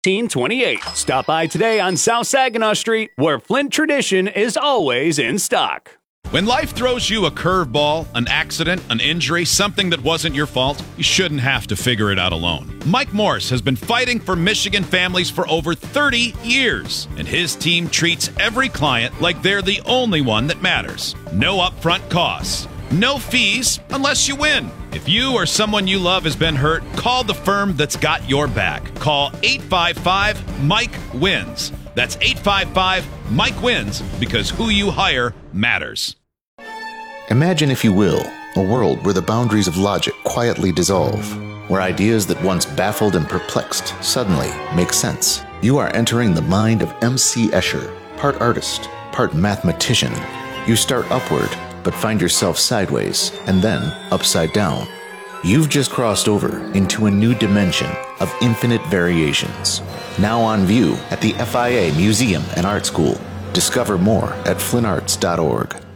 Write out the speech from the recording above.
1828. Stop by today on South Saginaw Street, where Flint tradition is always in stock. When life throws you a curveball, an accident, an injury, something that wasn't your fault, you shouldn't have to figure it out alone. Mike Morse has been fighting for Michigan families for over 30 years, and his team treats every client like they're the only one that matters. No upfront costs. No fees unless you win. If you or someone you love has been hurt, call the firm that's got your back. Call 855-MIKE-WINS. That's 855-MIKE-WINS, because who you hire matters. Imagine, if you will, a world where the boundaries of logic quietly dissolve, where ideas that once baffled and perplexed suddenly make sense. You are entering the mind of M.C. Escher, part artist, part mathematician. You start upward, but find yourself sideways, and then upside down. You've just crossed over into a new dimension of infinite variations. Now on view at the FIA Museum and Art School. Discover more at flintarts.org.